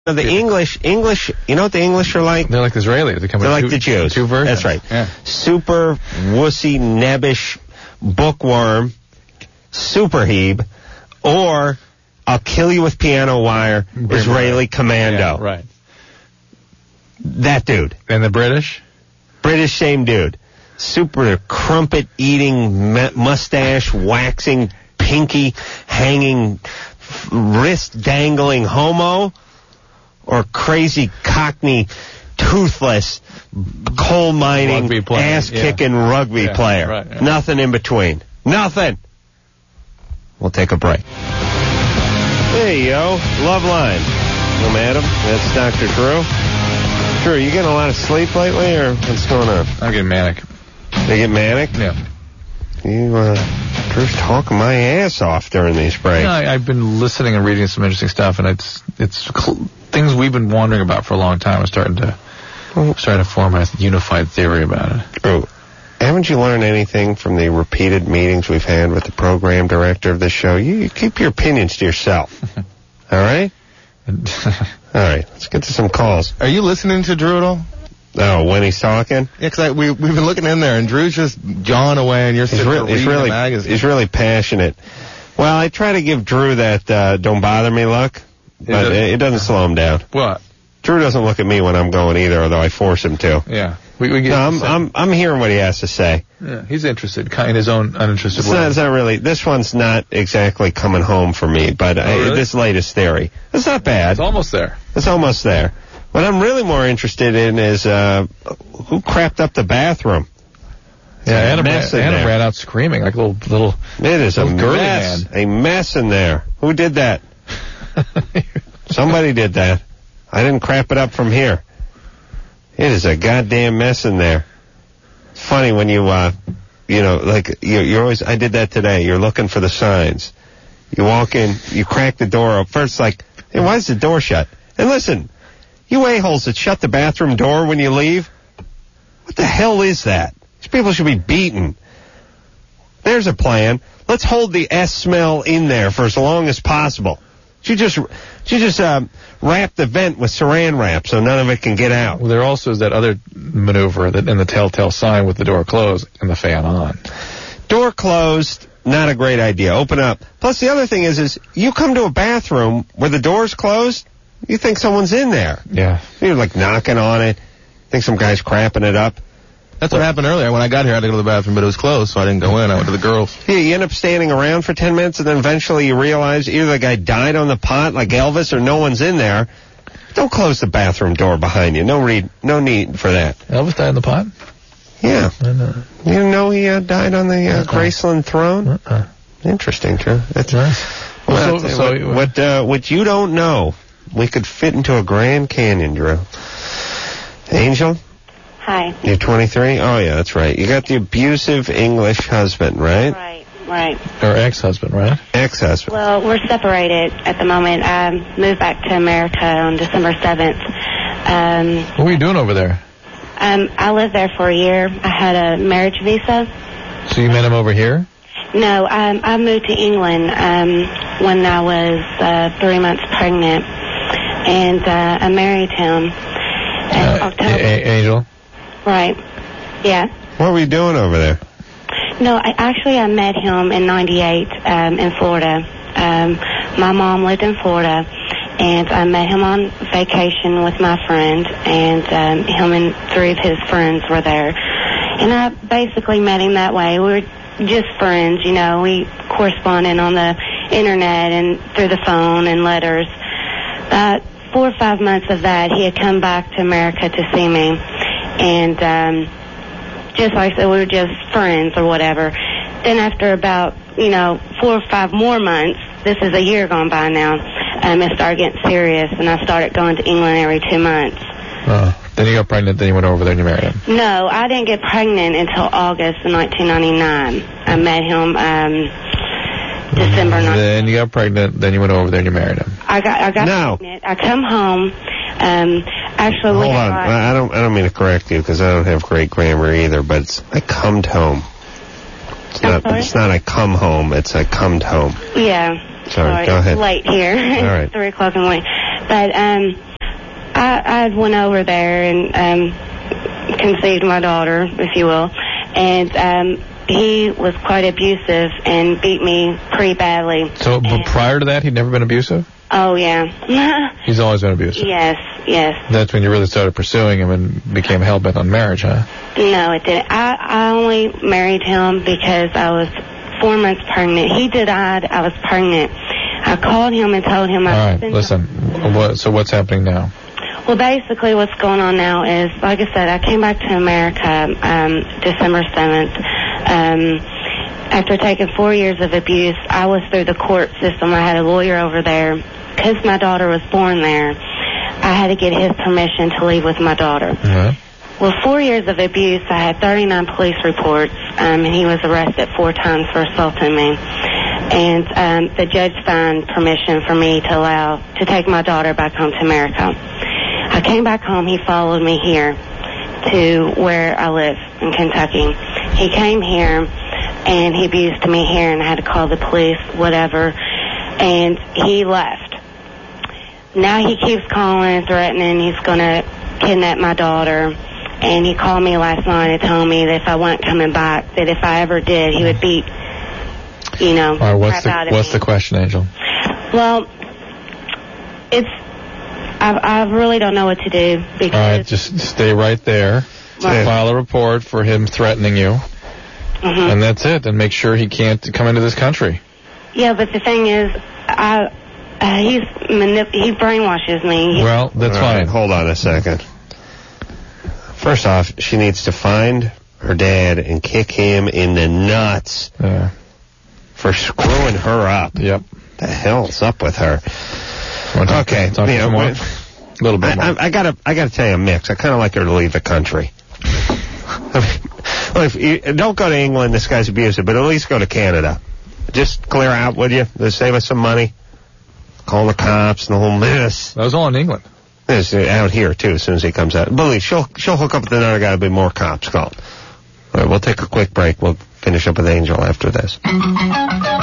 The English, you know what the English are like? They're like the Israelis. They're like the Jews. Two versions. That's right. Yeah. Super wussy, nebbish, bookworm, superhebe, or I'll kill you with piano wire, Israeli commando. Yeah, right. That dude. And the British? British, same dude. Super crumpet-eating, mustache-waxing, pinky-hanging, wrist-dangling homo, or crazy cockney, toothless, coal-mining, ass-kicking rugby player. Right, yeah. Nothing in between. Nothing. We'll take a break. Hey, yo. Love line. I'm Adam. That's Dr. Drew. Drew, you getting a lot of sleep lately, or what's going on? I'm getting manic. They get manic? Yeah. Drew's talking my ass off during these breaks. Yeah, I've been listening and reading some interesting stuff, and it's things we've been wondering about for a long time. Are starting to form a unified theory about it. Oh, haven't you learned anything from the repeated meetings we've had with the program director of this show? You keep your opinions to yourself. All right? All right, let's get to some calls. Are you listening to Drew at all? Oh, when he's talking? Yeah, because we've been looking in there, and Drew's just jawing away, and you're sitting there reading the magazine. He's really passionate. Well, I try to give Drew that don't bother me look, but it doesn't slow him down. What? Drew doesn't look at me when I'm going either, although I force him to. Yeah. I'm hearing what he has to say. Yeah, he's interested in his own uninterested way. It's not really. This one's not exactly coming home for me, but really? This latest theory, it's not bad. It's almost there. It's almost there. What I'm really more interested in is who crapped up the bathroom. Yeah, Adam ran out screaming like a little. It is a mess. A mess in there. Who did that? Somebody did that. I didn't crap it up from here. It is a goddamn mess in there. It's funny when you're always, I did that today. You're looking for the signs. You walk in, you crack the door up. First, like, hey, why is the door shut? And listen, you a-holes that shut the bathroom door when you leave, what the hell is that? These people should be beaten. There's a plan. Let's hold the S smell in there for as long as possible. She just wrapped the vent with saran wrap so none of it can get out. Well, there also is that other maneuver that in the telltale sign with the door closed and the fan on. Door closed, not a great idea. Open up. Plus, the other thing is you come to a bathroom where the door's closed, you think someone's in there. Yeah. You're like knocking on it. Think some guy's crapping it up. That's what happened earlier. When I got here, I had to go to the bathroom, but it was closed, so I didn't go in. I went to the girls. Yeah, you end up standing around for 10 minutes, and then eventually you realize either the guy died on the pot like Elvis or no one's in there. Don't close the bathroom door behind you. No need for that. Elvis died on the pot? Yeah. I know. You didn't know he died on the Graceland throne? Interesting, Drew. That's nice. What you don't know, we could fit into a Grand Canyon, Drew. Angel? Hi. You're 23? Oh, yeah, that's right. You got the abusive English husband, right? Right. Or ex-husband, right? Ex-husband. Well, we're separated at the moment. I moved back to America on December 7th. What were you doing over there? I lived there for a year. I had a marriage visa. So you met him over here? No, I moved to England when I was 3 months pregnant, and I married him in October. Angel? Right. Yeah. What were you doing over there? No, I met him in '98 in Florida. My mom lived in Florida, and I met him on vacation with my friend, and him and 3 of his friends were there. And I basically met him that way. We were just friends, you know. We corresponded on the internet and through the phone and letters. 4 or 5 months of that, he had come back to America to see me. And just like I said, we were just friends or whatever. Then after about, 4 or 5 more months, this is a year gone by now, it started getting serious, and I started going to England every 2 months. Then you got pregnant, then you went over there and you married him. No, I didn't get pregnant until August of 1999. I met him December 1999. Then you got pregnant, then you went over there and you married him. I got pregnant. I come home. Actually, hold on. I don't mean to correct you because I don't have great grammar either. But it's I comed home. It's not I come home. It's I comed home. Yeah. Sorry. Go ahead. It's late here. All right. It's 3 o'clock in the morning. But I went over there and conceived my daughter, if you will, and he was quite abusive and beat me pretty badly. So, but prior to that, he'd never been abusive? Oh, yeah. He's always been abusive? Yes. That's when you really started pursuing him and became hell-bent on marriage, huh? No, it didn't. I only married him because I was 4 months pregnant. He denied I was pregnant. I called him and told him I was... All right, listen. So what's happening now? Well, basically what's going on now is, like I said, I came back to America December 7th. After taking 4 years of abuse, I was through the court system. I had a lawyer over there. Because my daughter was born there, I had to get his permission to leave with my daughter. Mm-hmm. Well, 4 years of abuse, I had 39 police reports, and he was arrested 4 times for assaulting me. And the judge signed permission for me to take my daughter back home to America. I came back home. He followed me here to where I live in Kentucky. He came here, and he abused me here, and I had to call the police, whatever, and he left. Now he keeps calling and threatening he's going to kidnap my daughter, and he called me last night and told me that if I wasn't coming back, that if I ever did, he would beat, All right, what's the question, Angel? Well, I really don't know what to do. Because all right, just stay right there. Right. File a report for him threatening you. Mm-hmm. And that's it. And make sure he can't come into this country. Yeah, but the thing is, he brainwashes me. Well, that's fine. Hold on a second. First off, she needs to find her dad and kick him in the nuts for screwing her up. Yep. The hell's up with her? Okay, a little bit more. I gotta tell you, Mix. I kind of like her to leave the country. Don't go to England. This guy's abusive, but at least go to Canada. Just clear out, would you? To save us some money. Call the cops and the whole mess. That was all in England. It's out here too. As soon as he comes out, believe she'll hook up with another guy. There'll be more cops called. All right, we'll take a quick break. We'll finish up with Angel after this.